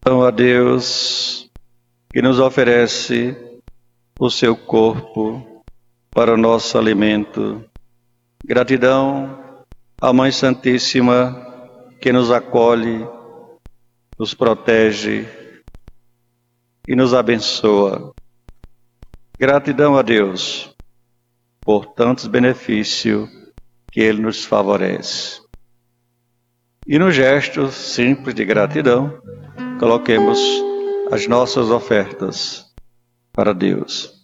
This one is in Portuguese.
Gratidão a Deus que nos oferece o seu corpo para o nosso alimento. Gratidão à Mãe Santíssima que nos acolhe, nos protege e nos abençoa. Gratidão a Deus por tantos benefícios que Ele nos favorece. E no gesto simples de gratidão, coloquemos as nossas ofertas para Deus.